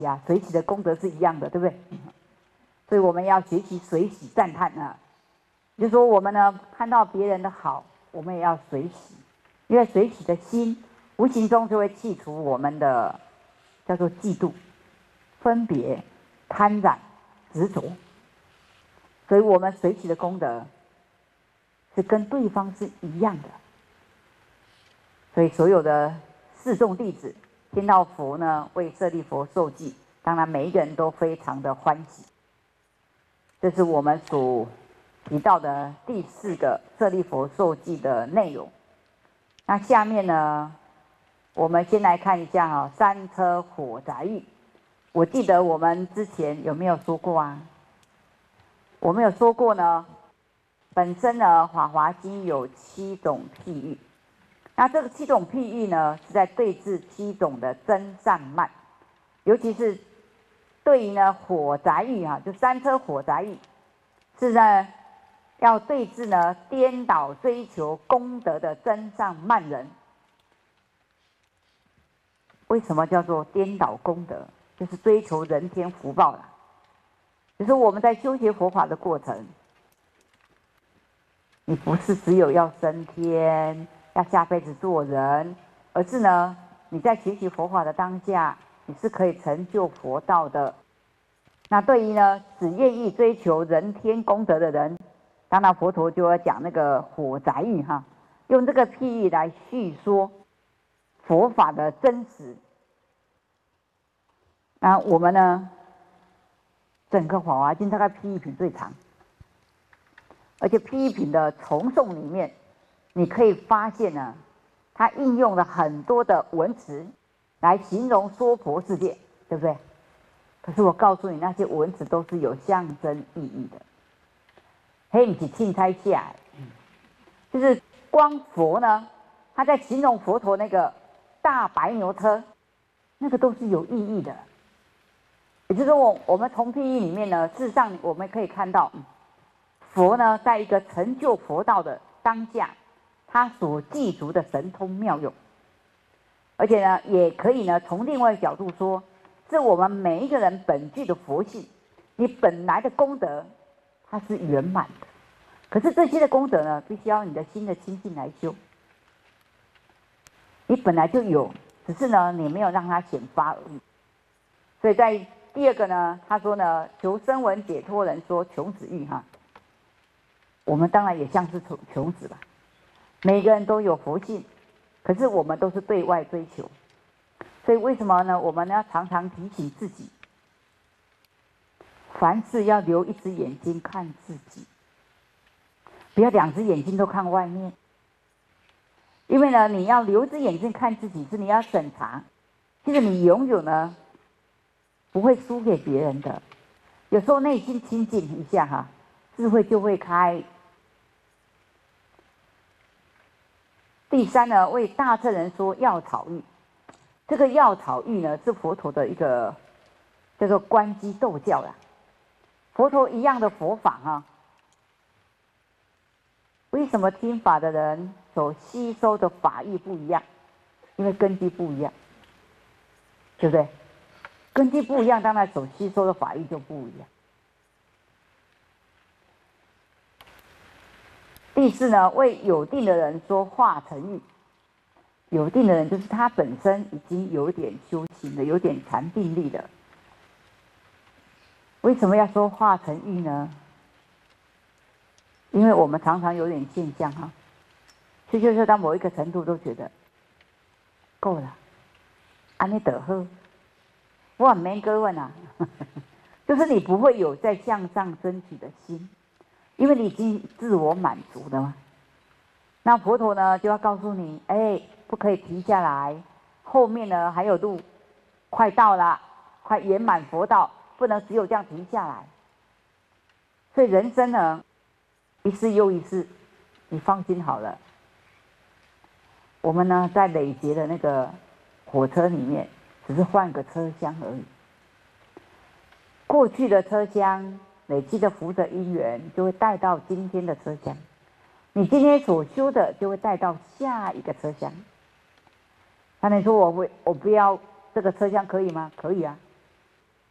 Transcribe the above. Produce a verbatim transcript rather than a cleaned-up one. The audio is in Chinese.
呀，水洗的功德是一样的，对不对？所以我们要学习水洗赞叹啊，就是说我们呢看到别人的好，我们也要水洗，因为水洗的心，无形中就会去除我们的叫做嫉妒、分别、贪染、执着。所以我们水洗的功德是跟对方是一样的。所以所有的四众弟子听到佛呢为舍利弗受记，当然每一个人都非常的欢喜。这是我们所提到的第四个舍利弗受记的内容。那下面呢，我们先来看一下哈、哦，三车火宅喻。我记得我们之前有没有说过啊？我们有说过呢，本身呢《法华经》有七种譬喻。那这个七种譬喻呢，是在对治七种的真善慢，尤其是对于呢火宅喻哈，就三车火宅喻，是呢要对治呢颠倒追求功德的真善慢人。为什么叫做颠倒功德？就是追求人天福报啦。就是我们在修学佛法的过程，你不是只有要升天，要下辈子做人，而是呢，你在学习佛法的当下，你是可以成就佛道的。那对于呢，只愿意追求人天功德的人，当然佛陀就要讲那个火宅喻哈，用这个譬喻来叙说佛法的真实。那我们呢，整个《法华经》大概譬喻品最长，而且譬喻品的重诵里面，你可以发现呢，它应用了很多的文词来形容说佛世界，对不对？可是我告诉你，那些文词都是有象征意义的。嘿，你去钦差下，就是光佛呢，他在形容佛陀那个大白牛车，那个都是有意义的。也就是说，我我们从譬喻里面呢，事实上我们可以看到，佛呢，在一个成就佛道的当下，他所具足的神通妙用，而且呢，也可以呢，从另外一个角度说，是我们每一个人本具的佛性，你本来的功德，它是圆满的。可是这些的功德呢，必须要你的心的清净来修。你本来就有，只是呢，你没有让它显发而已。所以在第二个呢，他说呢，求声闻解脱人说穷子喻哈，我们当然也像是穷穷子吧，每个人都有佛性，可是我们都是对外追求，所以为什么呢？我们要常常提醒自己，凡事要留一只眼睛看自己，不要两只眼睛都看外面，因为呢，你要留一只眼睛看自己，是你要审查，其实你永远呢不会输给别人的。有时候内心清净一下哈，智慧就会开。第三呢，为大乘人说药草喻。这个药草喻呢，是佛陀的一个叫做观机斗教啦。佛陀一样的佛法哈，为什么听法的人所吸收的法义不一样？因为根基不一样，对不对？根基不一样，当然所吸收的法义就不一样。第四呢，为有定的人说化成喻。有定的人就是他本身已经有点修行了，有点禅定力了。为什么要说化成喻呢？因为我们常常有点现象哈，所以就是到某一个程度都觉得够了，安尼就好。我很没哥问啊，就是你不会有在向上争取的心，因为你已经自我满足了嘛。那佛陀呢就要告诉你，哎，不可以停下来，后面呢还有路，快到了，快圆满佛道，不能只有这样停下来。所以人生呢，一世又一世，你放心好了。我们呢在累劫的那个火车里面，只是换个车厢而已。过去的车厢累积的福德因缘，就会带到今天的车厢。你今天所修的，就会带到下一个车厢。那你说我不我不要这个车厢可以吗？可以啊。